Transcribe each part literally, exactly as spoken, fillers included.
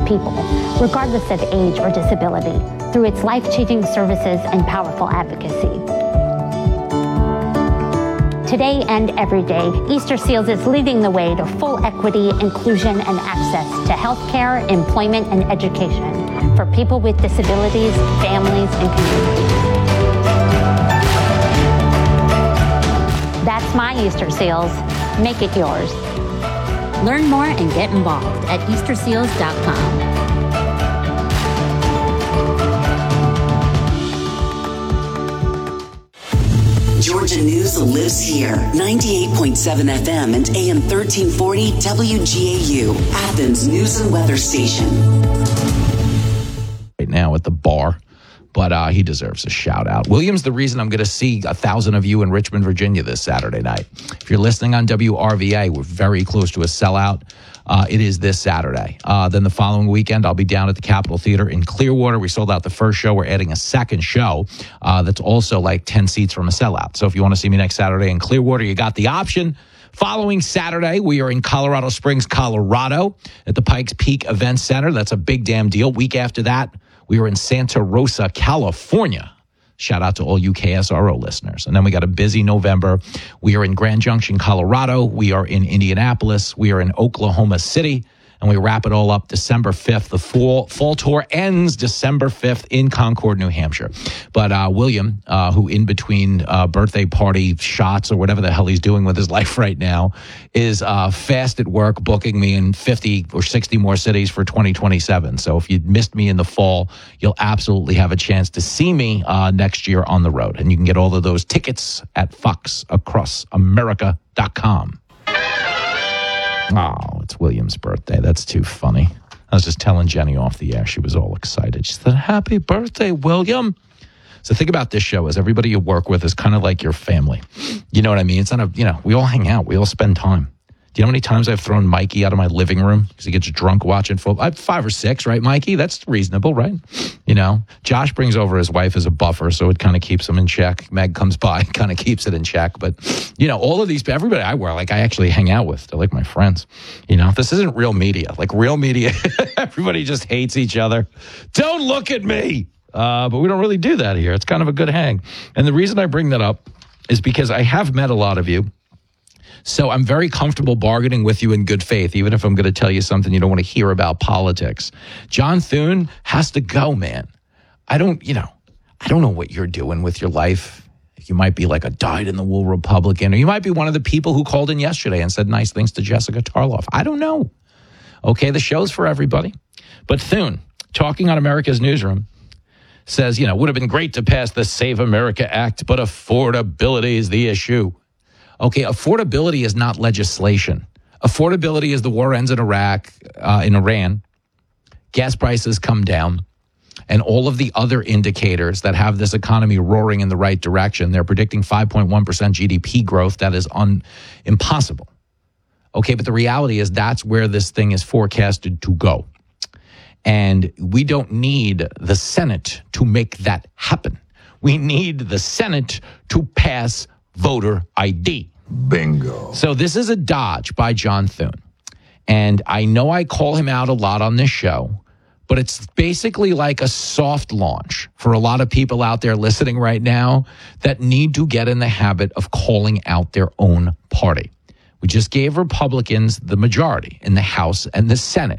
people, regardless of age or disability, through its life-changing services and powerful advocacy. Today and every day, Easter Seals is leading the way to full equity, inclusion, and access to healthcare, employment, and education for people with disabilities, families, and communities. That's my Easter Seals. Make it yours. Learn more and get involved at Easter Seals dot com. Georgia News lives here. ninety-eight point seven F M and A M thirteen forty W G A U, Athens News and Weather Station. Right now at the bar, but uh, he deserves a shout out. William's the reason I'm going to see a thousand of you in Richmond, Virginia this Saturday night. If you're listening on W R V A, we're very close to a sellout. Uh, it is this Saturday. Uh, then the following weekend, I'll be down at the Capitol Theater in Clearwater. We sold out the first show. We're adding a second show uh, that's also like ten seats from a sellout. So if you want to see me next Saturday in Clearwater, you got the option. Following Saturday, we are in Colorado Springs, Colorado at the Pikes Peak Event Center. That's a big damn deal. Week after that, we were in Santa Rosa, California. Shout out to all you K S R O listeners. And then we got a busy November. We are in Grand Junction, Colorado. We are in Indianapolis. We are in Oklahoma City. And we wrap it all up December fifth. The fall, fall tour ends December fifth in Concord, New Hampshire. But uh, William, uh, who in between uh, birthday party shots or whatever the hell he's doing with his life right now, is uh, fast at work booking me in fifty or sixty more cities for twenty twenty-seven. So if you missed me in the fall, you'll absolutely have a chance to see me uh, next year on the road. And you can get all of those tickets at fox across america dot com. Oh, it's William's birthday. That's too funny. I was just telling Jenny off the air. She was all excited. She said, happy birthday, William. So think about this show as everybody you work with is kind of like your family. You know what I mean? It's not a, you know, we all hang out. We all spend time. Do you know how many times I've thrown Mikey out of my living room because he gets drunk watching football? I have five or six, right, Mikey? That's reasonable, right? You know, Josh brings over his wife as a buffer, so it kind of keeps him in check. Meg comes by, kind of keeps it in check. But, you know, all of these, everybody I wear, like I actually hang out with. They're like my friends. You know, this isn't real media. Like real media, everybody just hates each other. Don't look at me. Uh, but we don't really do that here. It's kind of a good hang. And the reason I bring that up is because I have met a lot of you. So I'm very comfortable bargaining with you in good faith, even if I'm going to tell you something you don't want to hear about politics. John Thune has to go, man. I don't, you know, I don't know what you're doing with your life. You might be like a dyed-in-the-wool Republican, or you might be one of the people who called in yesterday and said nice things to Jessica Tarloff. I don't know. Okay, the show's for everybody. But Thune, talking on America's Newsroom, says, you know, would have been great to pass the Save America Act, but affordability is the issue. Okay, affordability is not legislation. Affordability is the war ends in Iraq, uh, in Iran, gas prices come down, and all of the other indicators that have this economy roaring in the right direction. They're predicting five point one percent G D P growth. That is un- impossible. Okay, but the reality is that's where this thing is forecasted to go. And we don't need the Senate to make that happen. We need the Senate to pass voter I D. Bingo. So this is a dodge by John Thune. And I know I call him out a lot on this show, but it's basically like a soft launch for a lot of people out there listening right now that need to get in the habit of calling out their own party. We just gave Republicans the majority in the House and the Senate.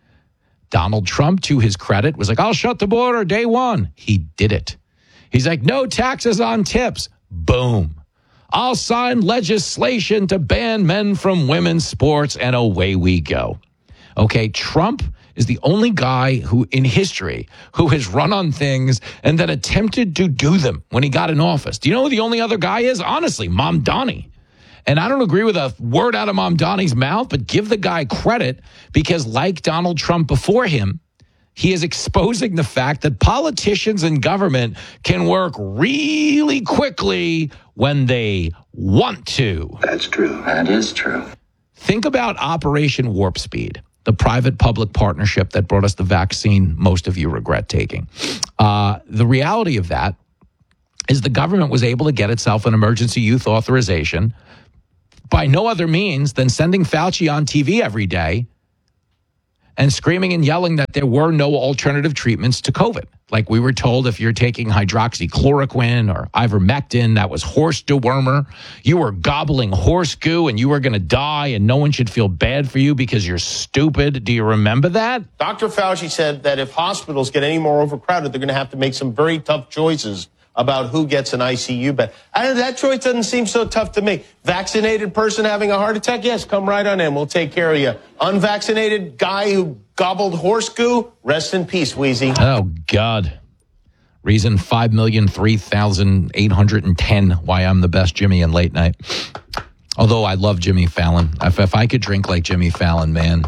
Donald Trump, to his credit, was like, I'll shut the border day one. He did it. He's like, no taxes on tips. Boom. I'll sign legislation to ban men from women's sports, and away we go. Okay, Trump is the only guy who in history who has run on things and then attempted to do them when he got in office. Do you know who the only other guy is? Honestly, Mamdani. And I don't agree with a word out of Mamdani's mouth, but give the guy credit because like Donald Trump before him, he is exposing the fact that politicians and government can work really quickly when they want to. That's true. That is true. Think about Operation Warp Speed, the private-public partnership that brought us the vaccine most of you regret taking. Uh, the reality of that is the government was able to get itself an emergency youth authorization by no other means than sending Fauci on T V every day and screaming and yelling that there were no alternative treatments to COVID. Like we were told, if you're taking hydroxychloroquine or ivermectin, that was horse dewormer. You were gobbling horse goo and you were going to die and no one should feel bad for you because you're stupid. Do you remember that? Doctor Fauci said that if hospitals get any more overcrowded, they're going to have to make some very tough choices about who gets an I C U bed. I, that choice doesn't seem so tough to me. Vaccinated person having a heart attack? Yes, come right on in. We'll take care of you. Unvaccinated guy who gobbled horse goo? Rest in peace, Wheezy. Oh, God. Reason five million three thousand eight hundred ten why I'm the best Jimmy in late night. Although I love Jimmy Fallon. If, if I could drink like Jimmy Fallon, man,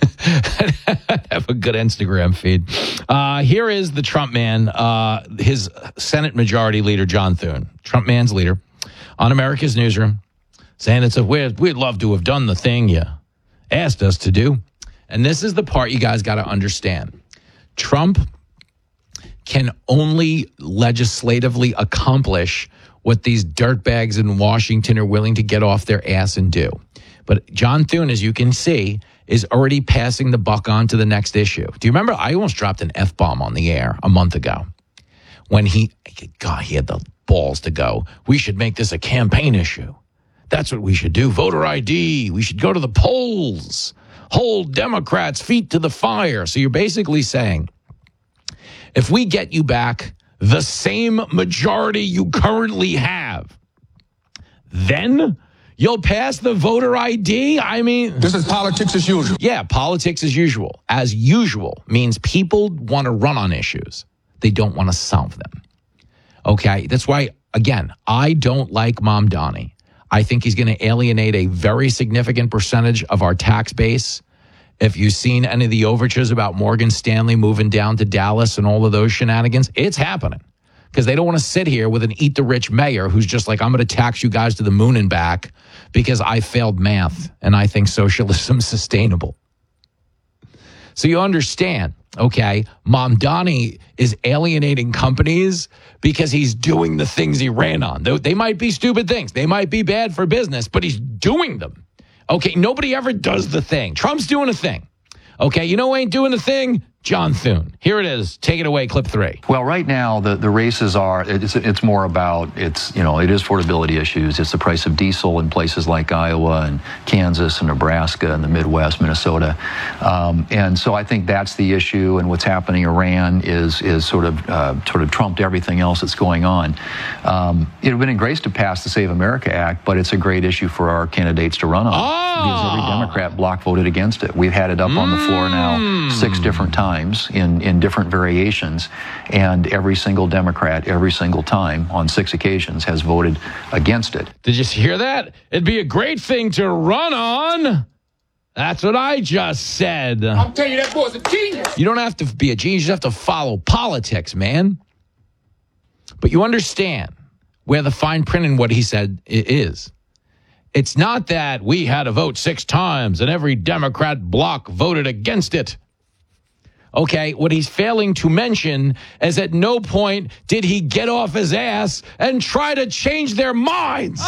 I'd have a good Instagram feed. Uh, here is the Trump man, uh, his Senate Majority Leader, John Thune, Trump man's leader, on America's Newsroom, saying it's a weird, we'd love to have done the thing you asked us to do. And this is the part you guys got to understand. Trump can only legislatively accomplish what these dirtbags in Washington are willing to get off their ass and do. But John Thune, as you can see, is already passing the buck on to the next issue. Do you remember? I almost dropped an F-bomb on the air a month ago when he, God, he had the balls to go, we should make this a campaign issue. That's what we should do. Voter I D. We should go to the polls. Hold Democrats' feet to the fire. So you're basically saying, if we get you back the same majority you currently have, then you'll pass the voter I D? I mean, this is politics as usual. Yeah, politics as usual. As usual means people want to run on issues. They don't want to solve them. Okay, that's why, again, I don't like Mamdani. I think he's going to alienate a very significant percentage of our tax base. If you've seen any of the overtures about Morgan Stanley moving down to Dallas and all of those shenanigans, it's happening because they don't want to sit here with an eat the rich mayor who's just like, I'm going to tax you guys to the moon and back because I failed math and I think socialism's sustainable. So you understand, okay, Mamdani is alienating companies because he's doing the things he ran on. They, they might be stupid things. They might be bad for business, but he's doing them. Okay, nobody ever does the thing. Trump's doing a thing. Okay, you know who ain't doing the thing? John Thune. Here it is. Take it away, clip three. Well, right now, the, the races are, it's it's more about, it's, you know, it is affordability issues. It's the price of diesel in places like Iowa and Kansas and Nebraska and the Midwest, Minnesota. Um, and so I think that's the issue. And what's happening in Iran is is sort of uh, sort of trumped everything else that's going on. Um, it would have been great to pass the Save America Act, but it's a great issue for our candidates to run on. Oh. Because every Democrat bloc voted against it. We've had it up mm. on the floor now six different times. In, in different variations, and every single Democrat, every single time, on six occasions, has voted against it. Did you hear that? It'd be a great thing to run on. That's what I just said. I'm telling you, that boy's a genius. You don't have to be a genius. You have to follow politics, man. But you understand where the fine print in what he said is. It's not that we had to vote six times and every Democrat bloc voted against it. Okay, what he's failing to mention is at no point did he get off his ass and try to change their minds.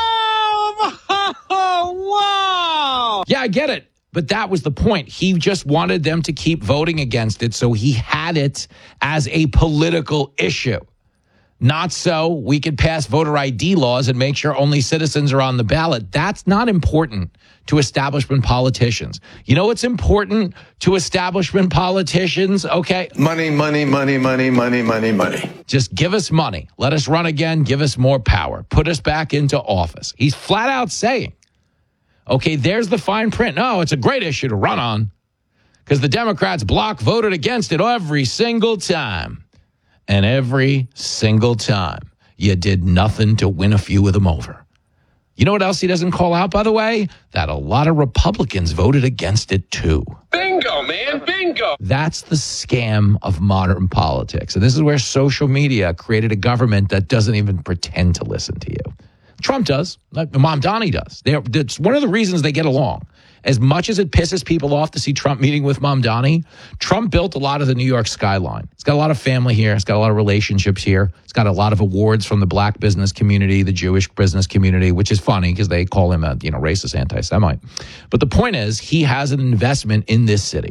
Oh, wow. Yeah, I get it. But that was the point. He just wanted them to keep voting against it, so he had it as a political issue. Not so we could pass voter I D laws and make sure only citizens are on the ballot. That's not important to establishment politicians. You know what's important to establishment politicians? Okay. Money, money, money, money, money, money, money. Just give us money. Let us run again. Give us more power. Put us back into office. He's flat out saying, okay, there's the fine print. No, it's a great issue to run on because the Democrats bloc voted against it every single time. And every single time, you did nothing to win a few of them over. You know what else he doesn't call out, by the way? That a lot of Republicans voted against it, too. Bingo, man, bingo. That's the scam of modern politics. And this is where social media created a government that doesn't even pretend to listen to you. Trump does. Like Mamdani does. They're, it's one of the reasons they get along. As much as it pisses people off to see Trump meeting with Mamdani, Trump built a lot of the New York skyline. He's got a lot of family here. He's got a lot of relationships here. He's got a lot of awards from the black business community, the Jewish business community, which is funny because they call him a you know racist anti-Semite. But the point is, he has an investment in this city. He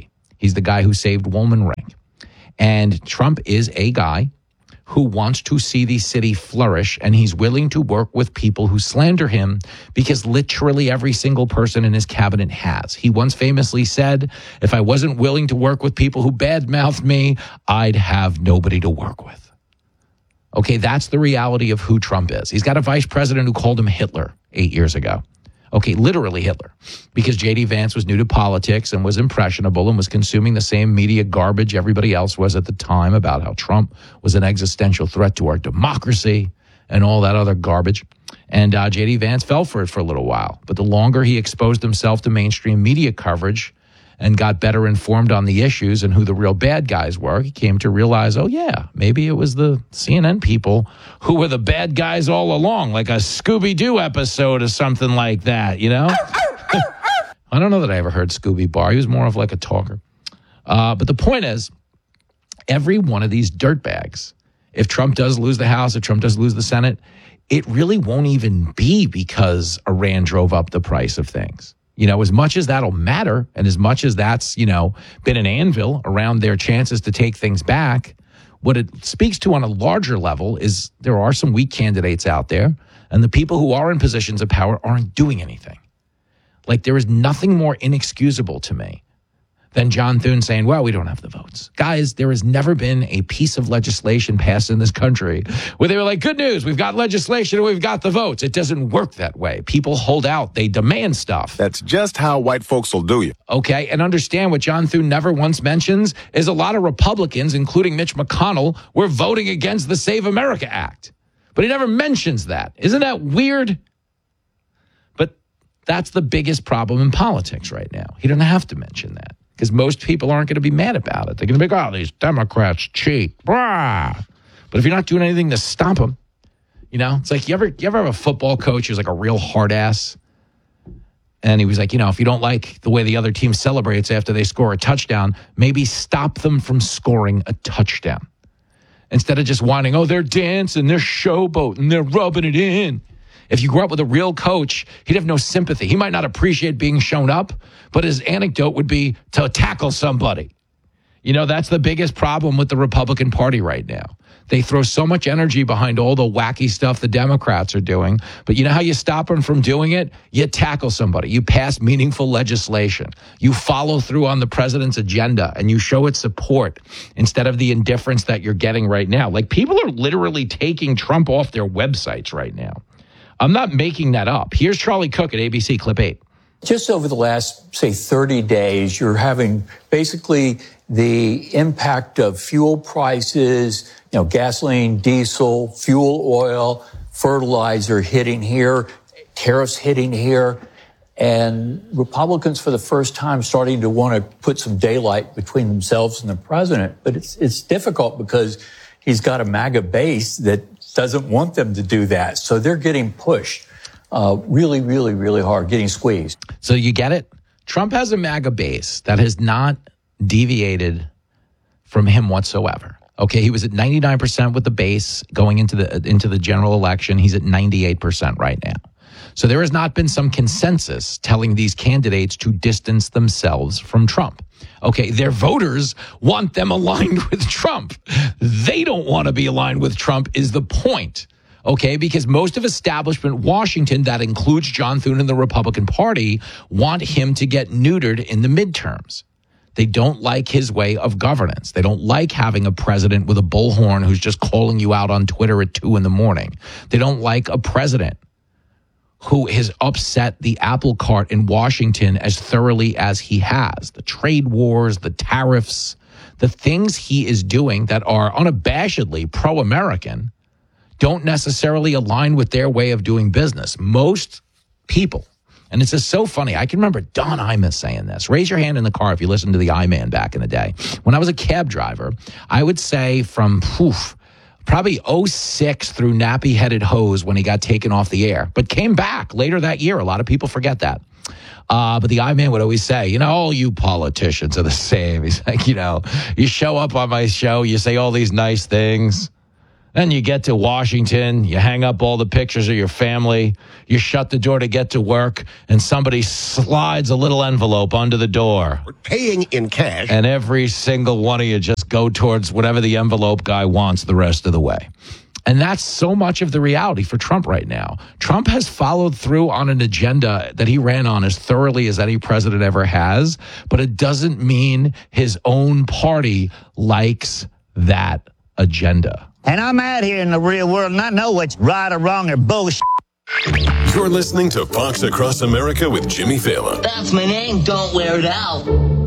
He's the guy who saved Woolman Ring. And Trump is a guy who wants to see the city flourish, and he's willing to work with people who slander him because literally every single person in his cabinet has. He once famously said, if I wasn't willing to work with people who badmouthed me, I'd have nobody to work with. Okay, that's the reality of who Trump is. He's got a vice president who called him Hitler eight years ago. Okay, literally Hitler, because J D Vance was new to politics and was impressionable and was consuming the same media garbage everybody else was at the time about how Trump was an existential threat to our democracy and all that other garbage. And uh, J D Vance fell for it for a little while. But the longer he exposed himself to mainstream media coverage and got better informed on the issues and who the real bad guys were, he came to realize, oh, yeah, maybe it was the C N N people who were the bad guys all along, like a Scooby-Doo episode or something like that, you know? I don't know that I ever heard Scooby Bar. He was more of like a talker. Uh, but the point is, every one of these dirtbags, if Trump does lose the House, if Trump does lose the Senate, it really won't even be because Iran drove up the price of things. You know, as much as that'll matter and as much as that's, you know, been an anvil around their chances to take things back, what it speaks to on a larger level is there are some weak candidates out there, and the people who are in positions of power aren't doing anything. Like, there is nothing more inexcusable to me than John Thune saying, well, we don't have the votes. Guys, there has never been a piece of legislation passed in this country where they were like, good news, we've got legislation and we've got the votes. It doesn't work that way. People hold out. They demand stuff. That's just how white folks will do you. Okay, and understand what John Thune never once mentions is a lot of Republicans, including Mitch McConnell, were voting against the Save America Act. But he never mentions that. Isn't that weird? But that's the biggest problem in politics right now. He doesn't have to mention that, because most people aren't going to be mad about it. They're going to be like, oh, these Democrats cheat. Blah. But if you're not doing anything to stop them, you know, it's like you ever you ever have a football coach who's like a real hard ass? And he was like, you know, if you don't like the way the other team celebrates after they score a touchdown, maybe stop them from scoring a touchdown. Instead of just whining, oh, they're dancing, they're showboating, they're rubbing it in. If you grew up with a real coach, he'd have no sympathy. He might not appreciate being shown up, but his anecdote would be to tackle somebody. You know, that's the biggest problem with the Republican Party right now. They throw so much energy behind all the wacky stuff the Democrats are doing. But you know how you stop them from doing it? You tackle somebody. You pass meaningful legislation. You follow through on the president's agenda and you show it support instead of the indifference that you're getting right now. Like, people are literally taking Trump off their websites right now. I'm not making that up. Here's Charlie Cook at A B C, clip eight. Just over the last, say, thirty days, you're having basically the impact of fuel prices, you know, gasoline, diesel, fuel oil, fertilizer hitting here, tariffs hitting here, and Republicans for the first time starting to want to put some daylight between themselves and the president. But it's it's difficult because he's got a MAGA base that doesn't want them to do that. So they're getting pushed uh, really, really, really hard, getting squeezed. So you get it? Trump has a MAGA base that has not deviated from him whatsoever. Okay, he was at ninety-nine percent with the base going into the into the general election. He's at ninety-eight percent right now. So there has not been some consensus telling these candidates to distance themselves from Trump. Okay, their voters want them aligned with Trump. They don't want to be aligned with Trump is the point. Okay, because most of establishment Washington, that includes John Thune and the Republican Party, want him to get neutered in the midterms. They don't like his way of governance. They don't like having a president with a bullhorn who's just calling you out on Twitter at two in the morning. They don't like a president who has upset the apple cart in Washington as thoroughly as he has. The trade wars, the tariffs, the things he is doing that are unabashedly pro-American don't necessarily align with their way of doing business. Most people, and it's just so funny. I can remember Don Imus saying this. Raise your hand in the car if you listened to the I-Man back in the day. When I was a cab driver, I would say from poof, probably oh six through Nappy-Headed Hose when he got taken off the air, but came back later that year. A lot of people forget that. Uh, but the I-Man would always say, you know, all you politicians are the same. He's like, you know, you show up on my show, you say all these nice things, Then you get to Washington, you hang up all the pictures of your family, you shut the door to get to work, and somebody slides a little envelope under the door. We're paying in cash. And every single one of you just go towards whatever the envelope guy wants the rest of the way. And that's so much of the reality for Trump right now. Trump has followed through on an agenda that he ran on as thoroughly as any president ever has, but it doesn't mean his own party likes that agenda. And I'm out here in the real world, and I know what's right or wrong or bullshit. You're listening to Fox Across America with Jimmy Fallon. That's my name. Don't wear it out.